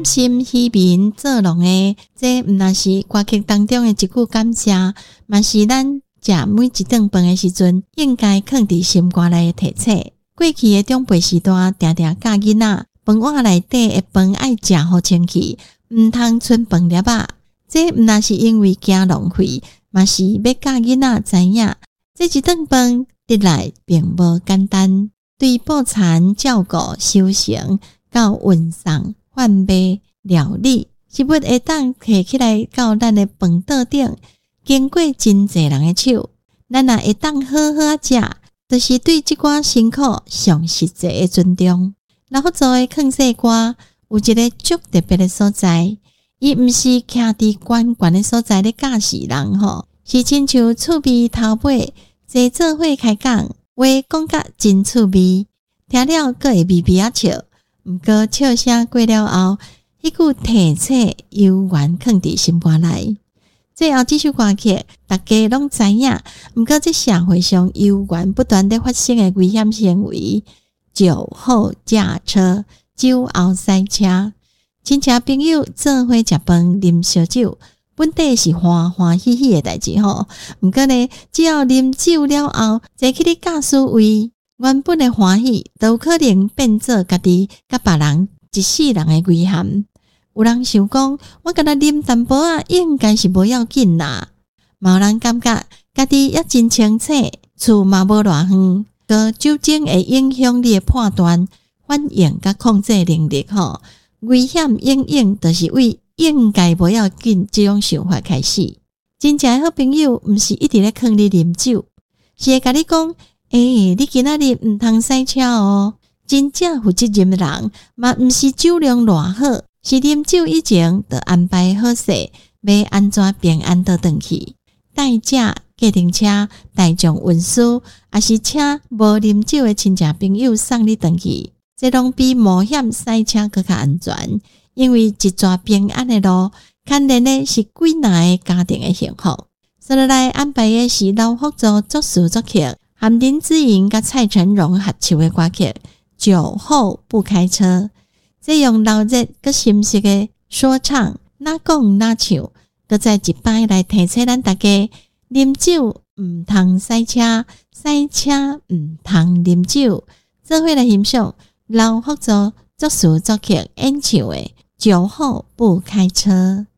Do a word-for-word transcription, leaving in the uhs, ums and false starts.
心喜民做龙的，这毋但是歌曲当中的一句感谢，嘛是咱食每一顿饭的时阵应该放伫心肝内的提醒。过去的长辈时代定定教囡仔，饭碗内底的饭爱食好清气，毋通剩饭粒仔。这毋但是因为惊浪费，嘛是要教囡仔知影，这一顿饭得来并无简单。对补残、照顾、修行到运送、贩卖、料理，食物会当摕起来到咱的饭桌顶，经过真侪人的手，咱也会当好好啊食，就是对这寡辛苦上实际的尊重。老福做的藏细歌有一个足特别的所在，伊毋是徛伫悬悬的所在咧教示人吼，是亲像趣味头尾坐做伙开讲。话讲甲真趣味，听了阁会微微啊笑，毋过笑声过了后，迄句提醒悠然藏伫心肝内。最后这首歌曲，大家拢知影，毋过这社会上悠然不断地发生的危险行为，酒后驾车、酒后塞车，亲戚朋友做伙食饭、啉烧酒。本地是欢欢喜喜的代志吼，毋过呢，只要啉酒了后，坐去你驾驶位，原本的欢喜都有可能变做家己甲别人一世人的危险。有人想讲，我敢若啉淡薄仔，应该是无要紧啦。嘛有人感觉家己也真清醒，厝嘛无偌远，个酒精会影响你的判断、反应甲控制能力吼。危险应用就是为应该不要紧这种想法开始。真正的好朋友毋是一直咧劝你啉酒，是会甲你讲，诶、欸，你今仔日毋通塞车哦。真正负责任的人，嘛毋是酒量偌好，是啉酒以前就安排好势，要安怎平安倒转去。代驾、计程车、大众运输，也是车无啉酒的亲戚朋友送你转去，这拢比冒险塞车更较安全。因为一抓平安的路，牵连的是几难的家庭的幸福。接下来安排的是老福州作词作曲，含林志颖甲蔡成荣合唱的歌曲《酒后不开车》。这用老热佮深色的说唱，哪讲哪唱，佮再一摆来提醒咱大家：啉酒毋通塞车，塞车毋通啉酒。做伙来欣赏老福州作词作曲演唱的。酒后不开车。